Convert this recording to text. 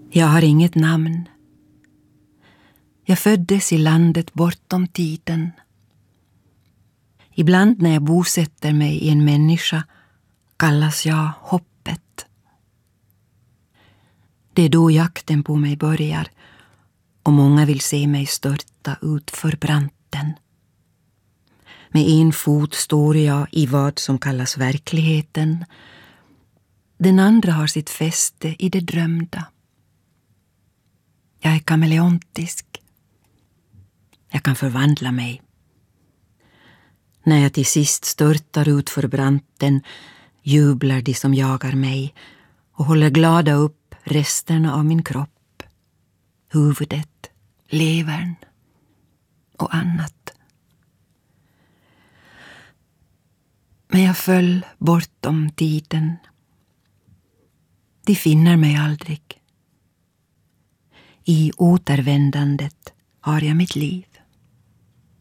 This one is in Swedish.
Jag har inget namn. Jag föddes i landet bortom tiden. Ibland när jag bosätter mig i en människa kallas jag hoppet. Det är då jakten på mig börjar och många vill se mig störta ut för branten. Med en fot står jag i vad som kallas verkligheten. Den andra har sitt fäste i det drömda. Jag är kameleontisk. Jag kan förvandla mig. När jag till sist störtar ut för branten jublar de som jagar mig och håller glada upp resterna av min kropp. Huvudet, levern och annat. Men jag föll bortom tiden. De finner mig aldrig. I återvändandet har jag mitt liv.